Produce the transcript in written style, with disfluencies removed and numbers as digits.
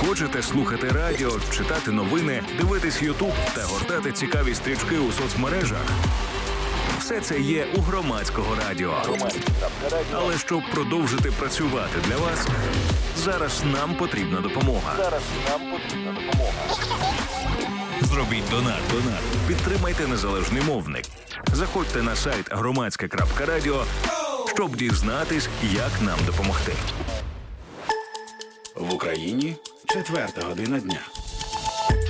Хочете слухати радіо, читати новини, дивитись Ютуб та гортати цікаві стрічки у соцмережах? Все це є у Громадського радіо. Але щоб продовжити працювати для вас, зараз нам потрібна допомога. Зробіть донат. Підтримайте незалежний мовник. Заходьте на сайт громадське.радіо, щоб дізнатись, як нам допомогти. В Україні 4 година дня.